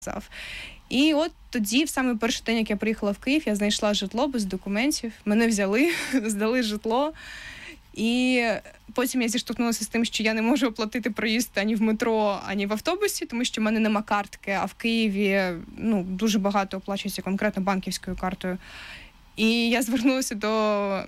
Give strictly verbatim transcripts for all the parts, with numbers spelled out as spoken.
І от тоді, в самий перший день, як я приїхала в Київ, я знайшла житло без документів. Мене взяли, здали житло. І потім я зіштовхнулася з тим, що я не можу оплатити проїзд ані в метро, ані в автобусі, тому що в мене нема картки, а в Києві ну, дуже багато оплачується конкретно банківською картою. І я звернулася до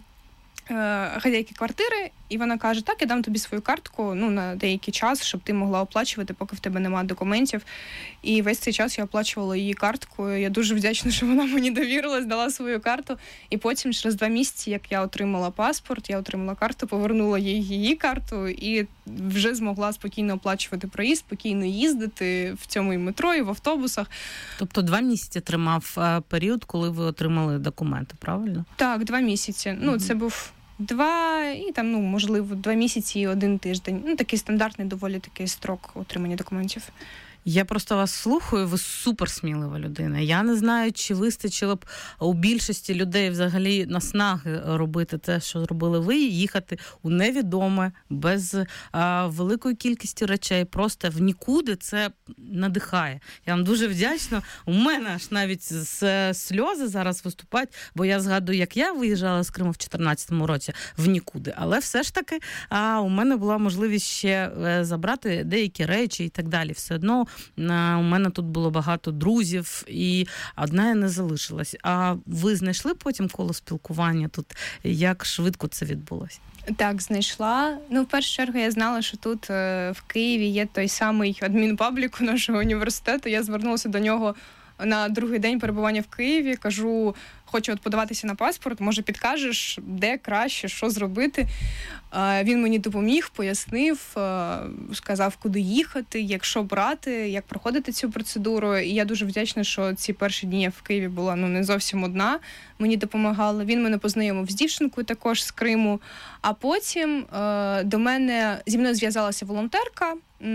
хазяйки квартири, і вона каже, так, я дам тобі свою картку ну, на деякий час, щоб ти могла оплачувати, поки в тебе немає документів. І весь цей час я оплачувала її карткою. Я дуже вдячна, що вона мені довірилась, дала свою карту. І потім, через два місяці, як я отримала паспорт, я отримала карту, повернула їй її карту і вже змогла спокійно оплачувати проїзд, спокійно їздити в цьому і метро, і в автобусах. Тобто два місяці тримав період, коли ви отримали документи, правильно? Так, два місяці. Mm-hmm. Ну, це був два, і там, ну, можливо, два місяці і один тиждень. Ну, такий стандартний доволі такий строк отримання документів. Я просто вас слухаю, ви суперсмілива людина. Я не знаю, чи вистачило б у більшості людей взагалі наснаги робити те, що зробили ви, їхати у невідоме, без а, великої кількості речей, просто в нікуди. Це надихає. Я вам дуже вдячна. У мене аж навіть з сльози зараз виступають, бо я згадую, як я виїжджала з Криму в чотирнадцятому році в нікуди. Але все ж таки а, у мене була можливість ще забрати деякі речі і так далі. Все одно у мене тут було багато друзів, і одна я не залишилась. А ви знайшли потім коло спілкування тут? Як швидко це відбулося? Так, знайшла. Ну, в першу чергу я знала, що тут в Києві є той самий адмінпаблік нашого університету. Я звернулася до нього на другий день перебування в Києві. Кажу, хочу от подаватися на паспорт, може підкажеш, де краще, що зробити. Він мені допоміг, пояснив, сказав, куди їхати, як що брати, як проходити цю процедуру. І я дуже вдячна, що ці перші дні я в Києві була ну, не зовсім одна. Мені допомагали. Він мене познайомив з дівчинкою також з Криму. А потім до мене, зі мною зв'язалася волонтерка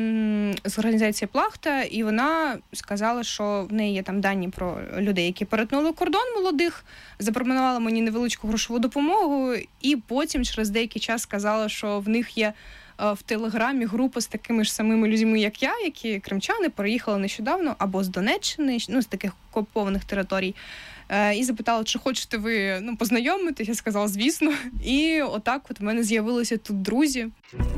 з організації «Плахта», і вона сказала, що в неї є там дані про людей, які перетнули кордон молодих, запропонувала мені невеличку грошову допомогу, і потім через деякий час сказала, що в них є в Телеграмі група з такими ж самими людьми, як я, які кримчани, переїхали нещодавно або з Донеччини, ну, з таких окупованих територій. І запитала, чи хочете ви ну, познайомитись. Я сказала, звісно. І отак от в мене з'явилися тут друзі.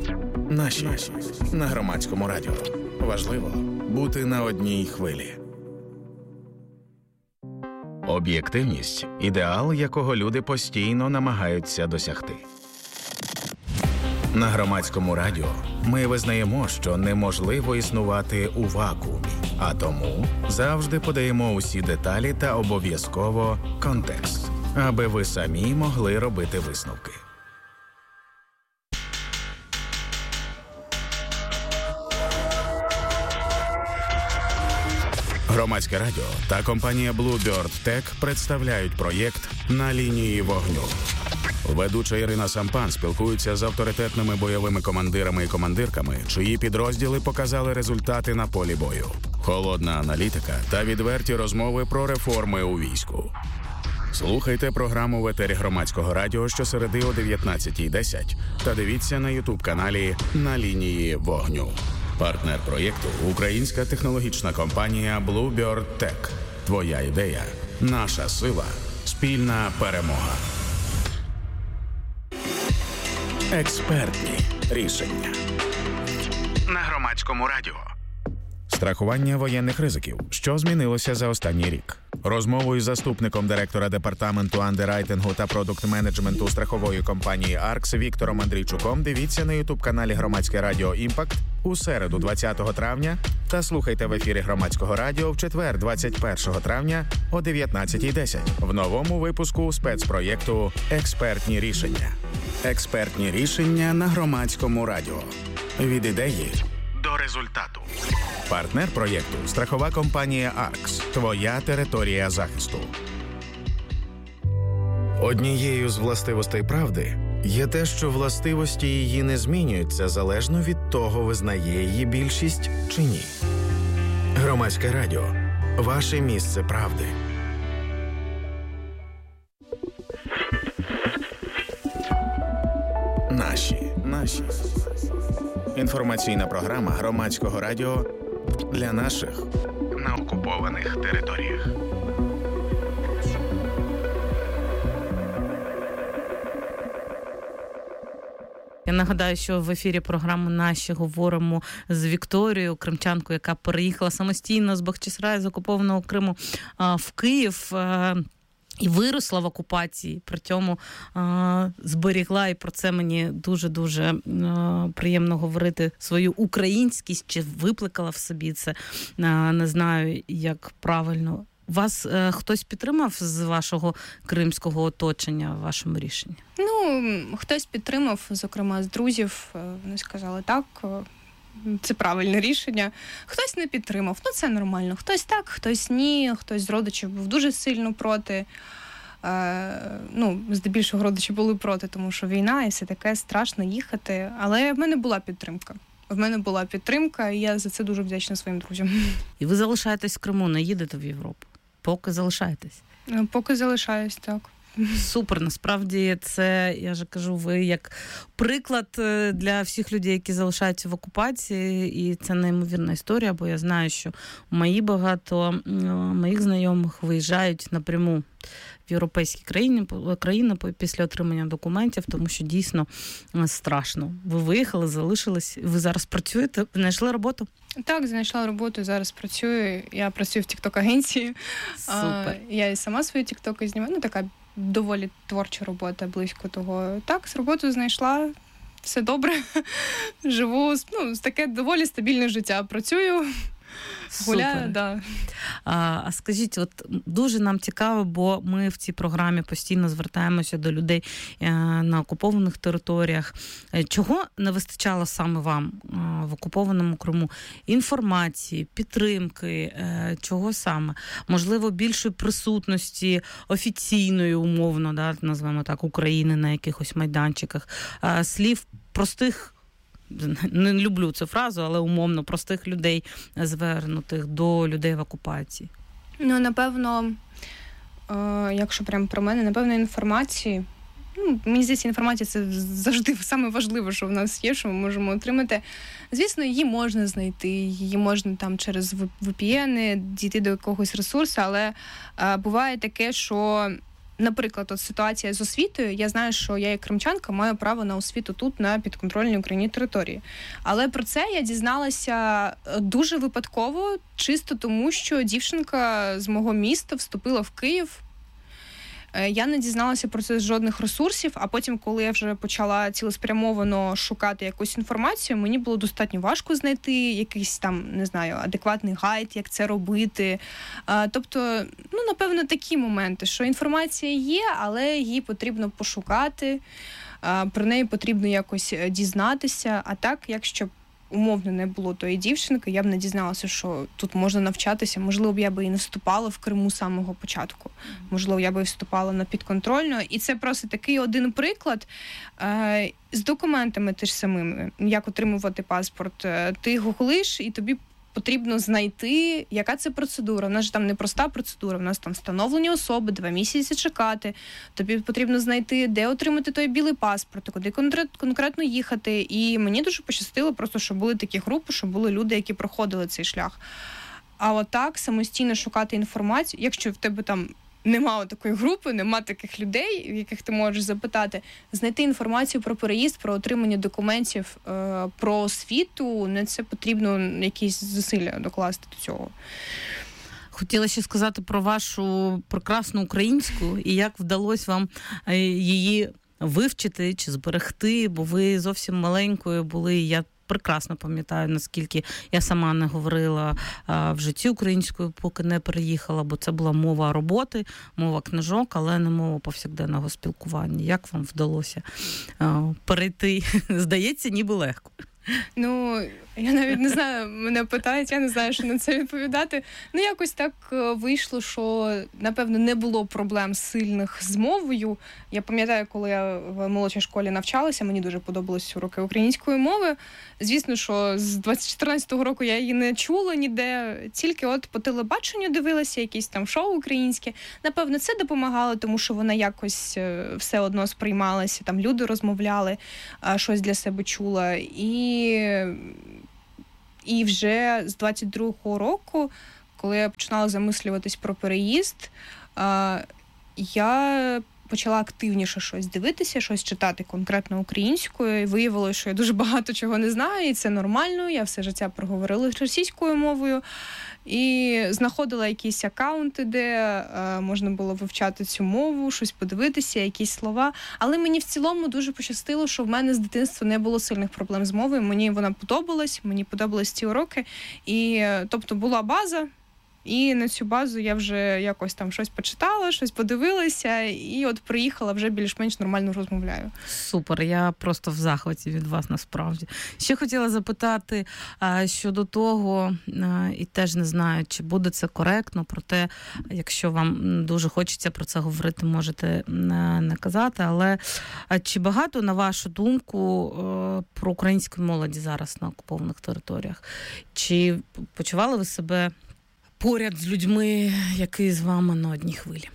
Наші на Громадському радіо. Важливо бути на одній хвилі. Об'єктивність – ідеал, якого люди постійно намагаються досягти. На Громадському радіо ми визнаємо, що неможливо існувати у вакуумі, а тому завжди подаємо усі деталі та обов'язково контекст, аби ви самі могли робити висновки. Громадське радіо та компанія Bluebird Tech представляють проєкт «На лінії вогню». Ведуча Ірина Сампан спілкується з авторитетними бойовими командирами і командирками, чиї підрозділи показали результати на полі бою. Холодна аналітика та відверті розмови про реформи у війську. Слухайте програму в етері Громадського радіо щосереди о дев'ятнадцятій десять та дивіться на ютуб-каналі «На лінії вогню». Партнер проєкту – українська технологічна компанія Bluebird Tech. Твоя ідея – наша сила, спільна перемога. Експертні рішення. На Громадському радіо. Страхування воєнних ризиків. Що змінилося за останній рік? Розмову із заступником директора департаменту андеррайтингу та продукт-менеджменту страхової компанії «Аркс» Віктором Андрійчуком дивіться на ютуб-каналі Громадське радіо «Імпакт» у середу двадцятого травня та слухайте в ефірі Громадського радіо в четвер двадцять першого травня о дев'ятнадцятій десять в новому випуску спецпроєкту «Експертні рішення». Експертні рішення на Громадському радіо. Від ідеї до результату. Партнер проєкту – страхова компанія «Аркс». Твоя територія захисту. Однією з властивостей правди є те, що властивості її не змінюються залежно від того, визнає її більшість чи ні. Громадське радіо. Ваше місце правди. Наші. Наші. Інформаційна програма Громадського радіо для наших. окупованих територіях. Я нагадаю, що в ефірі програми «Наші» говоримо з Вікторією, кримчанкою, яка переїхала самостійно з Бахчисараю, з окупованого Криму, в Київ і виросла в окупації, при цьому зберігла, і про це мені дуже-дуже приємно говорити, свою українськість, чи викликала в собі це, не знаю, як правильно. Вас е, хтось підтримав з вашого кримського оточення в вашому рішенні? Ну, хтось підтримав, зокрема, з друзів. Вони сказали, так, це правильне рішення. Хтось не підтримав, ну це нормально. Хтось так, хтось ні, хтось з родичів був дуже сильно проти. Е, ну, здебільшого родичі були проти, тому що війна і все таке, страшно їхати. Але в мене була підтримка. В мене була підтримка, і я за це дуже вдячна своїм друзям. І ви залишаєтесь в Криму, не їдете в Європу? Поки залишаєтесь? Поки залишаюсь, так. Супер, насправді це, я ж кажу, ви як приклад для всіх людей, які залишаються в окупації, і це неймовірна історія, бо я знаю, що мої багато моїх знайомих виїжджають напряму в європейські країни, країни після отримання документів, тому що дійсно страшно. Ви виїхали, залишились, ви зараз працюєте, знайшли роботу? Так, знайшла роботу, зараз працюю. Я працюю в тікток-агенції. Супер. Я і сама свої тіктоки знімаю, ну така доволі творча робота, близько того. Так, з роботу знайшла, все добре, живу, ну, таке доволі стабільне життя. Працюю, гуляю, да. А, а скажіть, от дуже нам цікаво, бо ми в цій програмі постійно звертаємося до людей е, на окупованих територіях. Чого не вистачало саме вам е, в окупованому Криму? Інформації, підтримки, е, чого саме? Можливо, більшої присутності офіційної, умовно, да, назвемо так, України на якихось майданчиках, е, слів простих, не люблю цю фразу, але умовно простих людей, звернутих до людей в окупації? Ну, напевно, е, якщо прямо про мене, напевно, інформації. Ну, мені здається, інформація – це завжди саме важливе, що в нас є, що ми можемо отримати. Звісно, її можна знайти, її можна там через ві пі ен дійти до якогось ресурсу, але е, буває таке, що, наприклад, от ситуація з освітою, я знаю, що я як кримчанка маю право на освіту тут, на підконтрольній Україні території. Але про це я дізналася дуже випадково, чисто тому, що дівчинка з мого міста вступила в Київ. Я не дізналася про це з жодних ресурсів, а потім, коли я вже почала цілеспрямовано шукати якусь інформацію, мені було достатньо важко знайти якийсь там, не знаю, адекватний гайд, як це робити. Тобто, ну, напевно, такі моменти, що інформація є, але її потрібно пошукати, про неї потрібно якось дізнатися, а так, якщо умовно не було тої дівчинки, я б не дізналася, що тут можна навчатися. Можливо, б я би і не вступала в Криму з самого початку. Можливо, я би і вступала на підконтрольну. І це просто такий один приклад. Е, з документами теж самими, як отримувати паспорт. Ти гуглиш, і тобі потрібно знайти, яка це процедура. У нас ж там не проста процедура, у нас там встановлені особи, два місяці чекати. Тобі потрібно знайти, де отримати той білий паспорт, куди конкретно їхати. І мені дуже пощастило просто, що були такі групи, що були люди, які проходили цей шлях. А отак самостійно шукати інформацію, якщо в тебе там нема такої групи, нема таких людей, в яких ти можеш запитати, знайти інформацію про переїзд, про отримання документів, про освіту, не це потрібно якісь зусилля докласти до цього. Хотіла ще сказати про вашу прекрасну українську і як вдалося вам її вивчити чи зберегти, бо ви зовсім маленькою були, я прекрасно пам'ятаю, наскільки я сама не говорила а, в житті українською, поки не переїхала, бо це була мова роботи, мова книжок, але не мова повсякденного спілкування. Як вам вдалося а, перейти? Здається, ніби легко. Ну, я навіть не знаю, мене питають, я не знаю, що на це відповідати. Ну, якось так вийшло, що, напевно, не було проблем сильних з мовою. Я пам'ятаю, коли я в молодшій школі навчалася, мені дуже подобались уроки української мови. Звісно, що з двадцять чотирнадцятого року я її не чула ніде, тільки от по телебаченню дивилася, якісь там шоу українське. Напевно, це допомагало, тому що вона якось все одно сприймалася, там люди розмовляли, щось для себе чула. І І вже з двадцять другого року, коли я починала замислюватись про переїзд, я почала активніше щось дивитися, щось читати конкретно українською. І виявилося, що я дуже багато чого не знаю, і це нормально. Я все життя проговорила російською мовою. І знаходила якісь акаунти, де е, можна було вивчати цю мову, щось подивитися, якісь слова. Але мені в цілому дуже пощастило, що в мене з дитинства не було сильних проблем з мовою. Мені вона подобалась, мені подобались ці уроки. І, тобто, була база. І на цю базу я вже якось там щось почитала, щось подивилася, і от приїхала, вже більш-менш нормально розмовляю. Супер, я просто в захваті від вас насправді. Ще хотіла запитати а, щодо того, а, і теж не знаю, чи буде це коректно, проте, якщо вам дуже хочеться про це говорити, можете не, не казати, але а, чи багато, на вашу думку, про українську молоді зараз на окупованих територіях? Чи почували ви себе поряд з людьми, які з вами на одній хвилі?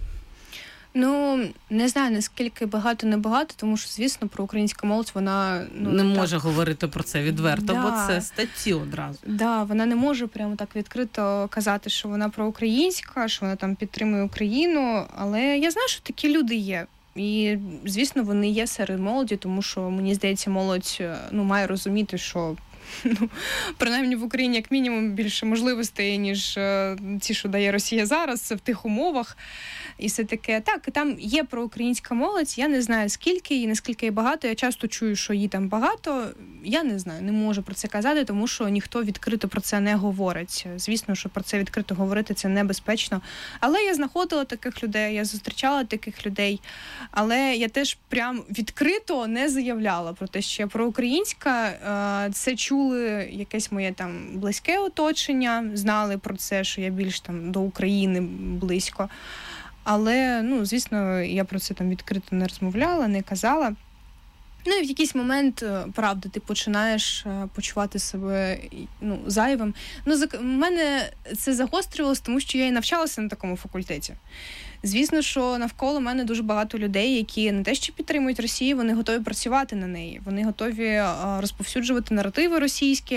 Ну, не знаю, наскільки багато-небагато, тому що, звісно, про українську молодь вона... Ну, не так... може говорити про це відверто, да. бо це статті одразу. Так, да, вона не може прямо так відкрито казати, що вона проукраїнська, що вона там підтримує Україну, але я знаю, що такі люди є. І, звісно, вони є серед молоді, тому що, мені здається, молодь ну, має розуміти, що ну, принаймні в Україні як мінімум більше можливостей, ніж е, ті, що дає Росія зараз, в тих умовах. І все таке. Так, там є проукраїнська молодь, я не знаю, скільки і наскільки її багато. Я часто чую, що її там багато. Я не знаю, не можу про це казати, тому що ніхто відкрито про це не говорить. Звісно, що про це відкрито говорити це небезпечно. Але я знаходила таких людей, я зустрічала таких людей. Але я теж прям відкрито не заявляла про те, що я проукраїнська. Це чули якесь моє там близьке оточення, знали про це, що я більш там до України близько. Але, ну, звісно, я про це там відкрито не розмовляла, не казала. Ну, і в якийсь момент, правда, ти починаєш почувати себе, ну, зайвим. Ну, в мене це загострювалося, тому що я і навчалася на такому факультеті. Звісно, що навколо мене дуже багато людей, які не те, що підтримують Росію, вони готові працювати на неї. Вони готові розповсюджувати наративи російські.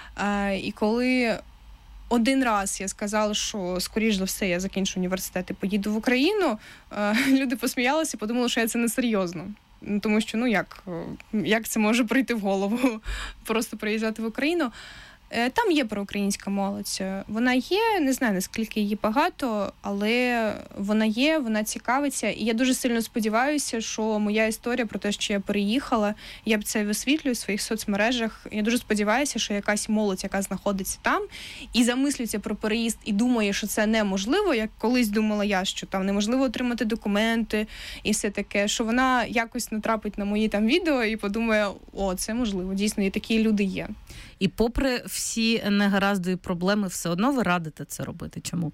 І коли один раз я сказала, що, скоріш за все, я закінчу університет і поїду в Україну, люди посміялися і подумали, що я це несерйозно. Тому що, ну як, як це може прийти в голову, просто приїжджати в Україну. Там є проукраїнська молодь. Вона є, не знаю, наскільки її багато, але вона є, вона цікавиться. І я дуже сильно сподіваюся, що моя історія про те, що я переїхала, я б це висвітлюю в своїх соцмережах. Я дуже сподіваюся, що якась молодь, яка знаходиться там, і замислюється про переїзд, і думає, що це неможливо, як колись думала я, що там неможливо отримати документи і все таке, що вона якось натрапить на мої там відео і подумає, о, це можливо, дійсно, і такі люди є. І попри всі негаразди і проблеми, все одно ви радите це робити? Чому?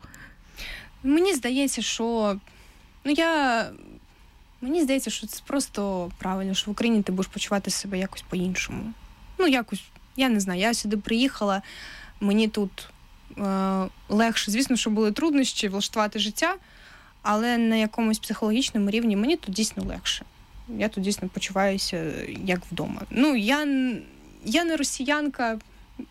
Мені здається, що... Ну, я... Мені здається, що це просто правильно, що в Україні ти будеш почувати себе якось по-іншому. Ну, якось, я не знаю, я сюди приїхала, мені тут е- легше. Звісно, що були труднощі влаштувати життя, але на якомусь психологічному рівні мені тут дійсно легше. Я тут дійсно почуваюся як вдома. Ну, я... Я не росіянка,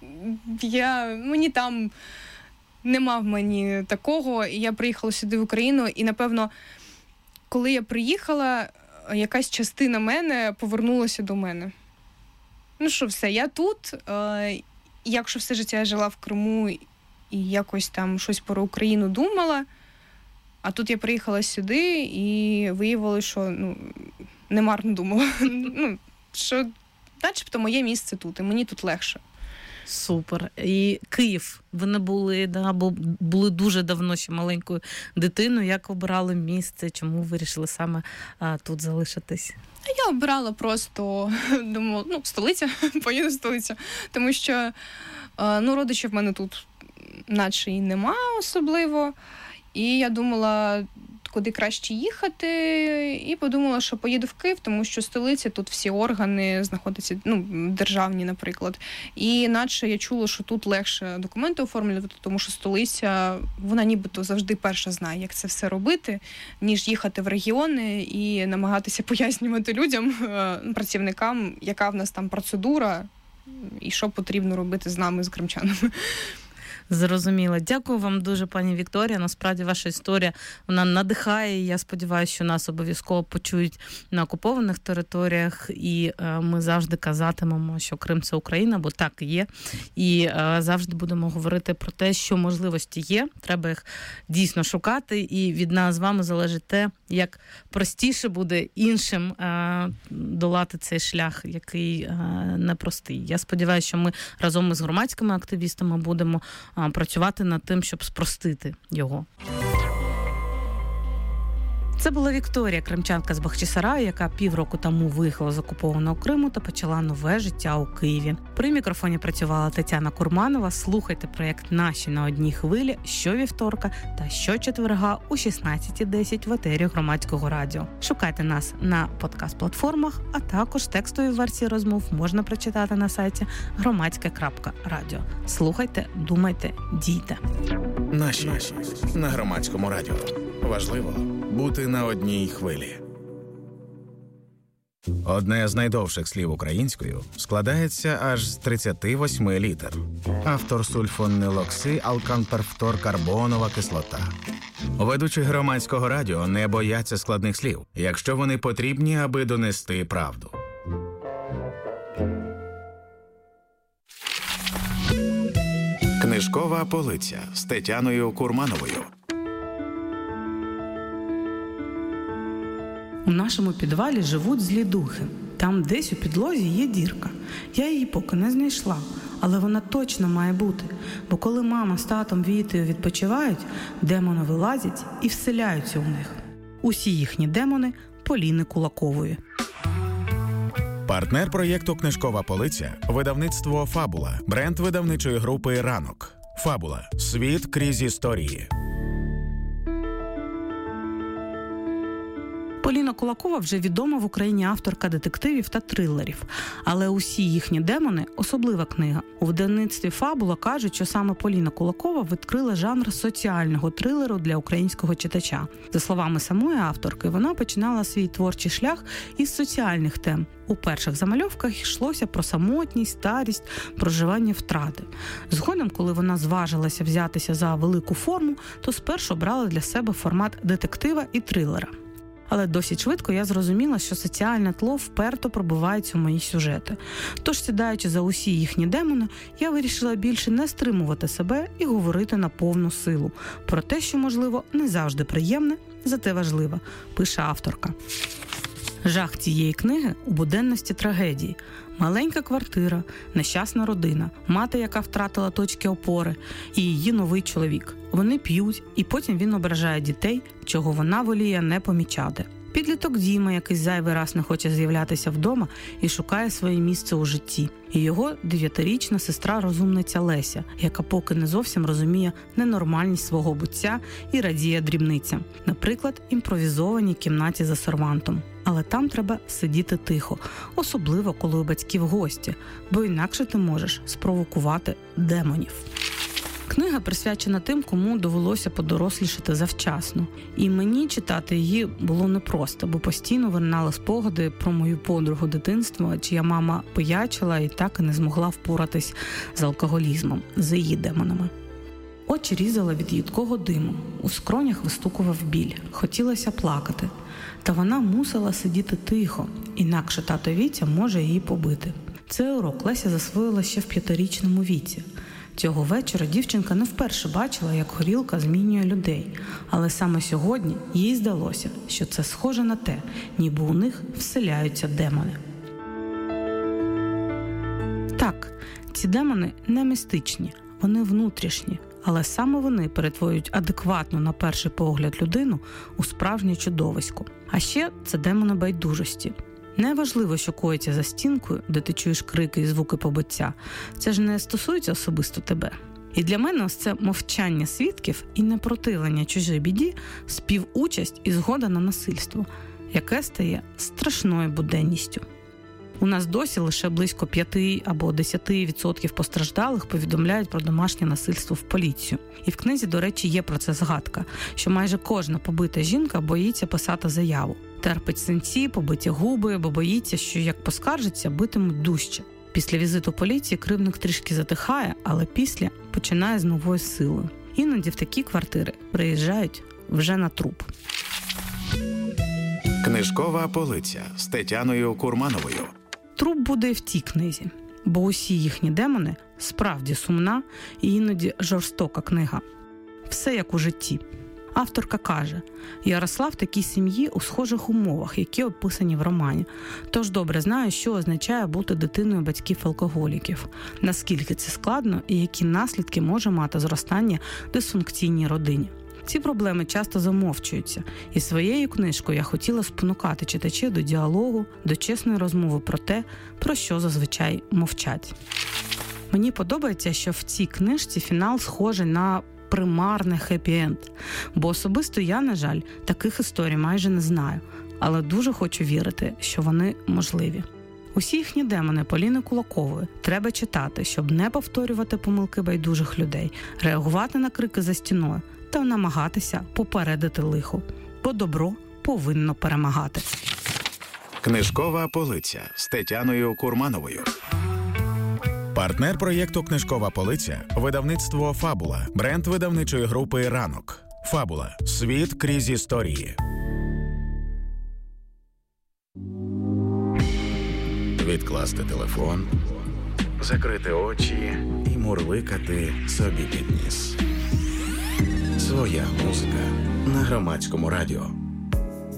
я, мені там нема в мені такого, і я приїхала сюди в Україну, і, напевно, коли я приїхала, якась частина мене повернулася до мене. Ну що, все, я тут, е, якщо все життя я жила в Криму і якось там щось про Україну думала, а тут я приїхала сюди і виявилося, що, ну, не марно думала, ну, що... Начебто моє місце тут, і мені тут легше. Супер. І Київ. Ви не були, да, бо були дуже давно ще маленькою дитиною. Як обирали місце? Чому вирішили саме а, тут залишитись? Я обирала просто, думала, ну, столиця, поїду в столицю. Тому що, ну, родичів в мене тут наче і нема особливо. І я думала, куди краще їхати, і подумала, що поїду в Київ, тому що столиця, тут всі органи знаходяться, ну, державні, наприклад. І наче я чула, що тут легше документи оформлювати, тому що столиця, вона нібито завжди перша знає, як це все робити, ніж їхати в регіони і намагатися пояснювати людям, працівникам, яка в нас там процедура і що потрібно робити з нами, з кримчанами. Зрозуміло. Дякую вам дуже, пані Вікторія. Насправді, ваша історія, вона надихає. Я сподіваюся, що нас обов'язково почують на окупованих територіях. І е, ми завжди казатимемо, що Крим – це Україна, бо так і є. І е, завжди будемо говорити про те, що можливості є. Треба їх дійсно шукати. І від нас з вами залежить те, як простіше буде іншим е, долати цей шлях, який е, непростий. Я сподіваюся, що ми разом із громадськими активістами будемо е, працювати над тим, щоб спростити його. Це була Вікторія, кримчанка з Бахчисараю, яка півроку тому виїхала з окупованого Криму та почала нове життя у Києві. При мікрофоні працювала Тетяна Курманова. Слухайте проєкт «Наші на одній хвилі» щовівторка та щочетверга о шістнадцята десять в етері Громадського радіо. Шукайте нас на подкаст-платформах, а також текстові версії розмов можна прочитати на сайті громадське крапка радіо. Слухайте, думайте, дійте. Наші на Громадському радіо. Важливо бути на одній хвилі. Одне з найдовших слів українською складається аж з тридцяти восьми літер. Автор сульфонилокси алканперфторкарбонова кислота. Ведучі Громадського радіо не бояться складних слів, якщо вони потрібні, аби донести правду. Книжкова полиця з Тетяною Курмановою. У нашому підвалі живуть злі духи. Там десь у підлозі є дірка. Я її поки не знайшла, але вона точно має бути. Бо коли мама з татом Вітею відпочивають, демони вилазять і вселяються у них. Усі їхні демони – Поліни Кулакової. Партнер проєкту «Книжкова полиця» – видавництво «Фабула», бренд видавничої групи «Ранок». «Фабула» – світ крізь історії. Поліна Кулакова вже відома в Україні авторка детективів та трилерів. Але усі їхні демони – особлива книга. У видавництві «Фабула» кажуть, що саме Поліна Кулакова відкрила жанр соціального трилеру для українського читача. За словами самої авторки, вона починала свій творчий шлях із соціальних тем. У перших замальовках йшлося про самотність, старість, проживання втрати. Згодом, коли вона зважилася взятися за велику форму, то спершу брала для себе формат детектива і трилера. Але досить швидко я зрозуміла, що соціальне тло вперто пробивається у мої сюжети. Тож, сідаючи за усі їхні демони, я вирішила більше не стримувати себе і говорити на повну силу. Про те, що, можливо, не завжди приємне, зате важливе, пише авторка. Жах цієї книги у буденності трагедії. Маленька квартира, нещасна родина, мати, яка втратила точки опори, і її новий чоловік. Вони п'ють, і потім він ображає дітей, чого вона воліє не помічати. Підліток Діма, який зайвий раз не хоче з'являтися вдома і шукає своє місце у житті. І його дев'ятирічна сестра-розумниця Леся, яка поки не зовсім розуміє ненормальність свого буття і радіє дрібницям. Наприклад, імпровізованій кімнаті за сервантом. Але там треба сидіти тихо, особливо коли у батьків гості, бо інакше ти можеш спровокувати демонів. Книга присвячена тим, кому довелося подорослішати завчасно. І мені читати її було непросто, бо постійно виринали спогади про мою подругу дитинства, чия мама пиячила і так і не змогла впоратись з алкоголізмом, з її демонами. Очі різала від їдкого диму, у скронях вистукував біль, хотілося плакати. Та вона мусила сидіти тихо, інакше тато Вітя може її побити. Цей урок Леся засвоїла ще в п'ятирічному віці. Цього вечора дівчинка не вперше бачила, як горілка змінює людей. Але саме сьогодні їй здалося, що це схоже на те, ніби у них вселяються демони. Так, ці демони не містичні, вони внутрішні. Але саме вони перетворюють адекватну на перший погляд людину у справжнє чудовисько. А ще це демони байдужості. Неважливо, що коїться за стінкою, де ти чуєш крики і звуки побиття. Це ж не стосується особисто тебе. І для мене ось це мовчання свідків і непротивлення чужій біді, співучасть і згода на насильство, яке стає страшною буденністю. У нас досі лише близько п'ять або десять відсотків постраждалих повідомляють про домашнє насильство в поліцію. І в книзі, до речі, є про це згадка, що майже кожна побита жінка боїться писати заяву. Терпить синці, побиті губи, бо боїться, що як поскаржиться, битимуть дужче. Після візиту поліції кривдник трішки затихає, але після починає з новою силою. Іноді в такі квартири приїжджають вже на труп. Книжкова полиця з Тетяною Курмановою. Труп буде і в тій книзі, бо усі їхні демони справді сумна і іноді жорстока книга. Все як у житті. Авторка каже, я росла в такій сім'ї у схожих умовах, які описані в романі, тож добре знаю, що означає бути дитиною батьків-алкоголіків, наскільки це складно і які наслідки може мати зростання в дисфункційній родині. Ці проблеми часто замовчуються, і своєю книжкою я хотіла спонукати читачів до діалогу, до чесної розмови про те, про що зазвичай мовчать. Мені подобається, що в цій книжці фінал схожий на примарний хеппі-енд, бо особисто я, на жаль, таких історій майже не знаю, але дуже хочу вірити, що вони можливі. Усі їхні демони Поліни Кулакової треба читати, щоб не повторювати помилки байдужих людей, реагувати на крики за стіною та намагатися попередити лихо, бо добро повинно перемагати. Книжкова полиця з Тетяною Курмановою. Партнер проєкту «Книжкова полиця» – видавництво «Фабула», бренд видавничої групи «Ранок». «Фабула» – світ крізь історії. Відкласти телефон, закрити очі і мурликати собі під ніс. Своя музика на Громадському радіо.